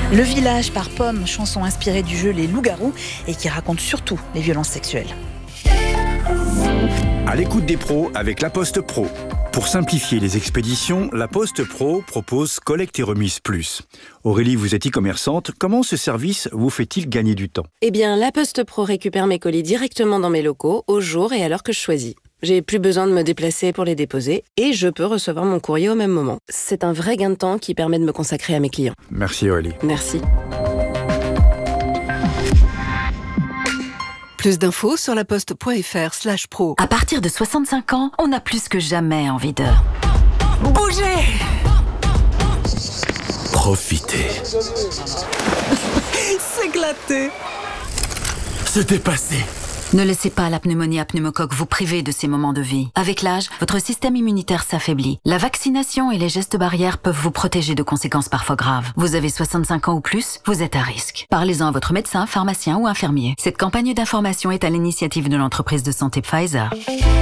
Le village par Pomme, chanson inspirée du jeu Les Loups-Garous et qui raconte surtout les violences sexuelles. À l'écoute des pros avec La Poste Pro. Pour simplifier les expéditions, La Poste Pro propose collecte et remise plus. Aurélie, vous êtes e-commerçante. Comment ce service vous fait-il gagner du temps ? Eh bien, La Poste Pro récupère mes colis directement dans mes locaux, au jour et à l'heure que je choisis. J'ai plus besoin de me déplacer pour les déposer et je peux recevoir mon courrier au même moment. C'est un vrai gain de temps qui permet de me consacrer à mes clients. Merci Aurélie. Merci. Plus d'infos sur laposte.fr/pro. À partir de 65 ans, on a plus que jamais envie de bouger. Profitez. S'éclater. Se dépasser. Ne laissez pas la pneumonie à pneumocoque vous priver de ces moments de vie. Avec l'âge, votre système immunitaire s'affaiblit. La vaccination et les gestes barrières peuvent vous protéger de conséquences parfois graves. Vous avez 65 ans ou plus, vous êtes à risque. Parlez-en à votre médecin, pharmacien ou infirmier. Cette campagne d'information est à l'initiative de l'entreprise de santé Pfizer.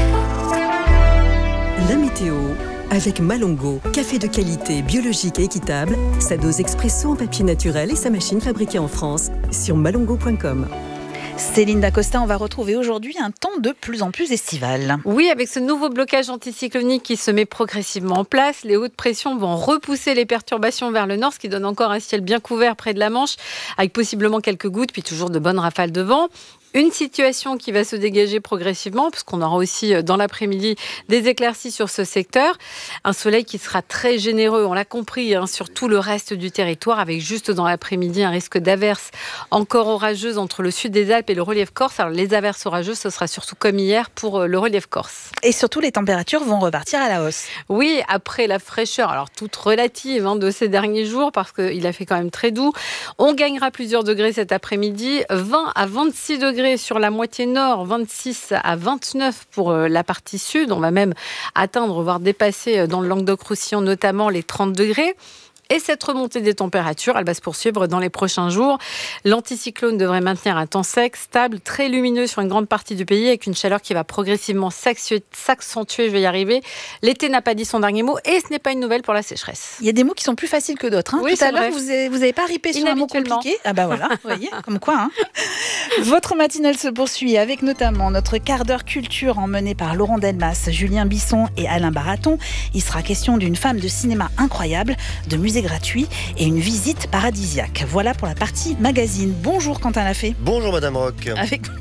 La météo avec Malongo, café de qualité, biologique et équitable, sa dose expresso en papier naturel et sa machine fabriquée en France sur malongo.com. Céline Dacosta, on va retrouver aujourd'hui un temps de plus en plus estival. Oui, avec ce nouveau blocage anticyclonique qui se met progressivement en place, les hautes pressions vont repousser les perturbations vers le nord, ce qui donne encore un ciel bien couvert près de la Manche, avec possiblement quelques gouttes, puis toujours de bonnes rafales de vent. Une situation qui va se dégager progressivement, puisqu'on aura aussi dans l'après-midi des éclaircies sur ce secteur. Un soleil qui sera très généreux, on l'a compris, sur tout le reste du territoire, avec juste dans l'après-midi un risque d'averses encore orageuses entre le sud des Alpes et le relief corse. Alors les averses orageuses, ce sera surtout comme hier pour le relief corse. Et surtout, les températures vont repartir à la hausse. Oui, après la fraîcheur, alors toute relative de ces derniers jours, parce qu'il a fait quand même très doux. On gagnera plusieurs degrés cet après-midi, 20 à 26 degrés sur la moitié nord, 26 à 29 pour la partie sud. On va même atteindre, voire dépasser dans le Languedoc-Roussillon notamment les 30 degrés. Et cette remontée des températures, elle va se poursuivre dans les prochains jours. L'anticyclone devrait maintenir un temps sec, stable, très lumineux sur une grande partie du pays, avec une chaleur qui va progressivement s'accentuer, je vais y arriver. L'été n'a pas dit son dernier mot et ce n'est pas une nouvelle pour la sécheresse. Il y a des mots qui sont plus faciles que d'autres. Oui, tout à l'heure, vous n'avez pas ripé sur un mot compliqué. Ah bah voilà, vous voyez, comme quoi. Votre matinale se poursuit avec notamment notre quart d'heure culture emmené par Laurent Delmas, Julien Bisson et Alain Baraton. Il sera question d'une femme de cinéma incroyable, de musée gratuit et une visite paradisiaque. Voilà pour la partie magazine. Bonjour Quentin Lafay. Bonjour Madame Roch.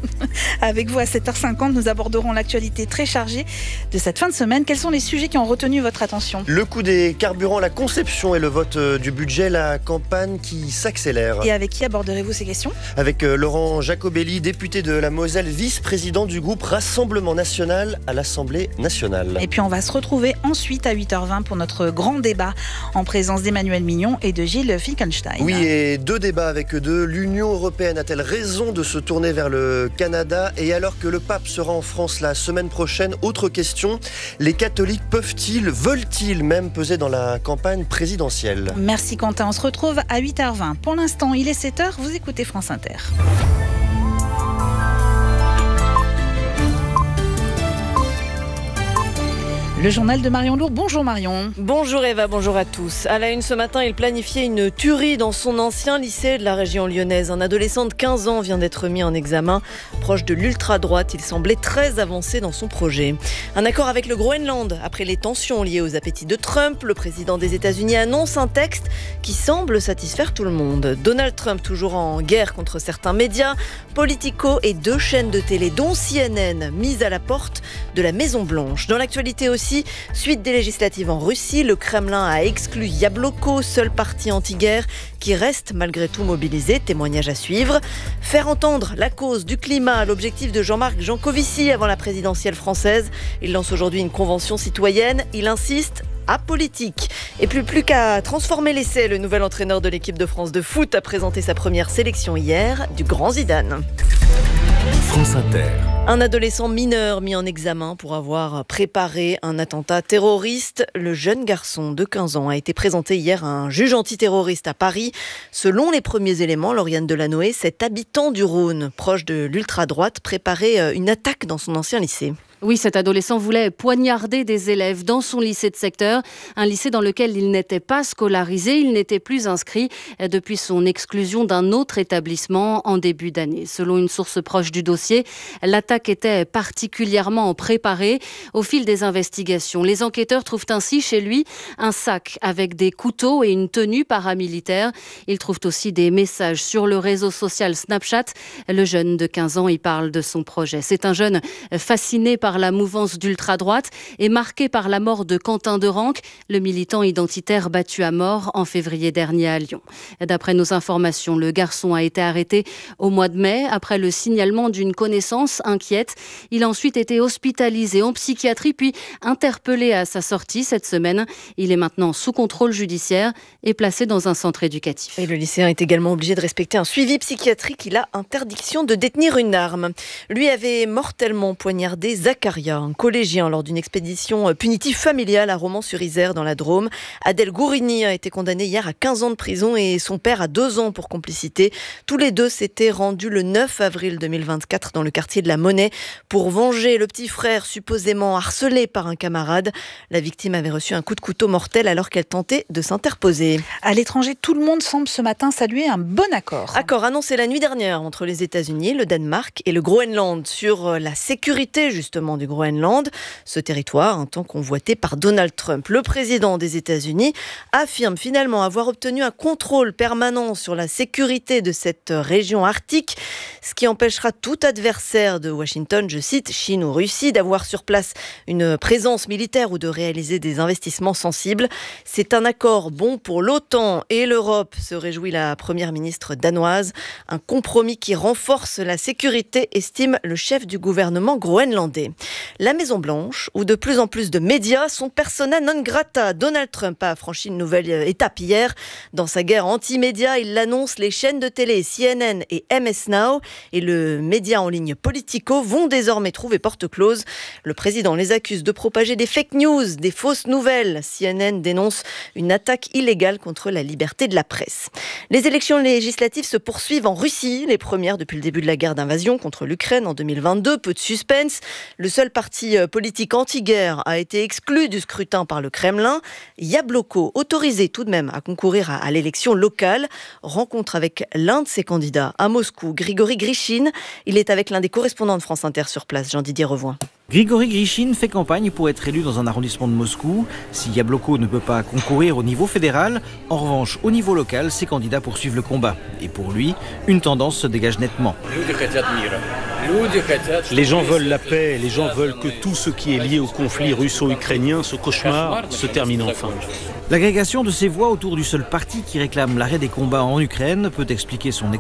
Avec vous à 7h50, nous aborderons l'actualité très chargée de cette fin de semaine. Quels sont les sujets qui ont retenu votre attention ? Le coût des carburants, la conception et le vote du budget, la campagne qui s'accélère. Et avec qui aborderez-vous ces questions ? Avec Laurent Jacobelli, député de la Moselle, vice-président du groupe Rassemblement National à l'Assemblée nationale. Et puis on va se retrouver ensuite à 8h20 pour notre grand débat en présence d'Emmanuel Mignon et de Gilles Finkelstein. Oui, et deux débats avec eux deux. L'Union européenne a-t-elle raison de se tourner vers le Canada ? Et alors que le pape sera en France la semaine prochaine, autre question, les catholiques veulent-ils même peser dans la campagne présidentielle ? Merci Quentin, on se retrouve à 8h20. Pour l'instant, il est 7h, vous écoutez France Inter. Le journal de Marion Lourd. Bonjour Marion. Bonjour Eva, bonjour à tous. À la une ce matin, il planifiait une tuerie dans son ancien lycée de la région lyonnaise. Un adolescent de 15 ans vient d'être mis en examen. Proche de l'ultra-droite, il semblait très avancé dans son projet. Un accord avec le Groenland. Après les tensions liées aux appétits de Trump, le président des États-Unis annonce un texte qui semble satisfaire tout le monde. Donald Trump, toujours en guerre contre certains médias, Politico et 2 chaînes de télé, dont CNN, mises à la porte de la Maison-Blanche. Dans l'actualité aussi, suite des législatives en Russie, le Kremlin a exclu Yabloko, seul parti anti-guerre qui reste malgré tout mobilisé. Témoignage à suivre. Faire entendre la cause du climat, l'objectif de Jean-Marc Jancovici avant la présidentielle française. Il lance aujourd'hui une convention citoyenne. Il insiste apolitique. Et plus qu'à transformer l'essai, le nouvel entraîneur de l'équipe de France de foot a présenté sa première sélection hier du Grand Zidane. France Inter. Un adolescent mineur mis en examen pour avoir préparé un attentat terroriste. Le jeune garçon de 15 ans a été présenté hier à un juge antiterroriste à Paris. Selon les premiers éléments, Lauriane Delanoë, cet habitant du Rhône, proche de l'ultra-droite, préparait une attaque dans son ancien lycée. Oui, cet adolescent voulait poignarder des élèves dans son lycée de secteur, un lycée dans lequel il n'était pas scolarisé, il n'était plus inscrit depuis son exclusion d'un autre établissement en début d'année. Selon une source proche du dossier, l'attaque était particulièrement préparée. Au fil des investigations, les enquêteurs trouvent ainsi chez lui un sac avec des couteaux et une tenue paramilitaire. Ils trouvent aussi des messages sur le réseau social Snapchat. Le jeune de 15 ans y parle de son projet. C'est un jeune fasciné par la mouvance d'ultra-droite et marqué par la mort de Quentin Derenque, le militant identitaire battu à mort en février dernier à Lyon. D'après nos informations, le garçon a été arrêté au mois de mai après le signalement d'une connaissance inquiète. Il a ensuite été hospitalisé en psychiatrie puis interpellé à sa sortie cette semaine. Il est maintenant sous contrôle judiciaire et placé dans un centre éducatif. Et le lycéen est également obligé de respecter un suivi psychiatrique. Il a interdiction de détenir une arme. Lui avait mortellement poignardé Zakaria, un collégien, lors d'une expédition punitive familiale à Romans-sur-Isère dans la Drôme. Adèle Gourini a été condamné hier à 15 ans de prison et son père à 2 ans pour complicité. Tous les deux s'étaient rendus le 9 avril 2024 dans le quartier de la Monnaie pour venger le petit frère supposément harcelé par un camarade. La victime avait reçu un coup de couteau mortel alors qu'elle tentait de s'interposer. À l'étranger, tout le monde semble ce matin saluer un bon accord. Accord annoncé la nuit dernière entre les États-Unis, le Danemark et le Groenland sur la sécurité justement du Groenland, ce territoire un temps convoité par Donald Trump. Le président des États-Unis affirme finalement avoir obtenu un contrôle permanent sur la sécurité de cette région arctique, ce qui empêchera tout adversaire de Washington, je cite, Chine ou Russie, d'avoir sur place une présence militaire ou de réaliser des investissements sensibles. C'est un accord bon pour l'OTAN et l'Europe, se réjouit la première ministre danoise. Un compromis qui renforce la sécurité, estime le chef du gouvernement groenlandais. La Maison-Blanche, où de plus en plus de médias sont persona non grata. Donald Trump a franchi une nouvelle étape hier. Dans sa guerre anti-médias, il l'annonce, les chaînes de télé CNN et MS Now et le média en ligne Politico vont désormais trouver porte close. Le président les accuse de propager des fake news, des fausses nouvelles. CNN dénonce une attaque illégale contre la liberté de la presse. Les élections législatives se poursuivent en Russie, les premières depuis le début de la guerre d'invasion contre l'Ukraine en 2022. Peu de suspense. Le seul parti politique anti-guerre a été exclu du scrutin par le Kremlin. Yabloko, autorisé tout de même à concourir à l'élection locale, rencontre avec l'un de ses candidats à Moscou, Grigory Grishine. Il est avec l'un des correspondants de France Inter sur place, Jean-Didier Revoin. Grigory Grishine fait campagne pour être élu dans un arrondissement de Moscou. Si Yabloko ne peut pas concourir au niveau fédéral, en revanche, au niveau local, ses candidats poursuivent le combat. Et pour lui, une tendance se dégage nettement. Les gens veulent la paix, les gens veulent que tout ce qui est lié au conflit russo-ukrainien, ce cauchemar, se termine enfin. L'agrégation de ces voix autour du seul parti qui réclame l'arrêt des combats en Ukraine peut expliquer son